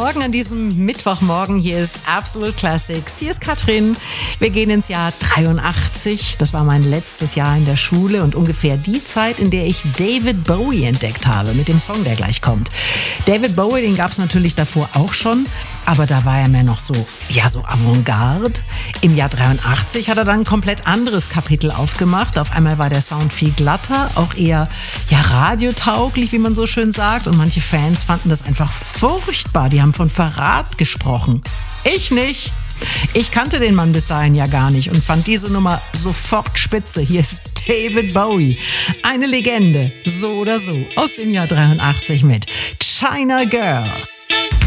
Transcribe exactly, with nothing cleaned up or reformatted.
Morgen an diesem Mittwochmorgen. Hier ist Absolute Classics. Hier ist Katrin. Wir gehen ins Jahr dreiundachtzig. Das war mein letztes Jahr in der Schule und ungefähr die Zeit, in der ich David Bowie entdeckt habe mit dem Song, der gleich kommt. David Bowie, den gab es natürlich davor auch schon, aber da war er mehr noch so, ja, so Avantgarde. Im Jahr dreiundachtzig hat er dann ein komplett anderes Kapitel aufgemacht. Auf einmal war der Sound viel glatter, auch eher ja, radiotauglich, wie man so schön sagt. Und manche Fans fanden das einfach furchtbar. Die haben von Verrat gesprochen. Ich nicht. Ich kannte den Mann bis dahin ja gar nicht und fand diese Nummer sofort spitze. Hier ist David Bowie. Eine Legende, so oder so, aus dem Jahr dreiundachtzig mit China Girl.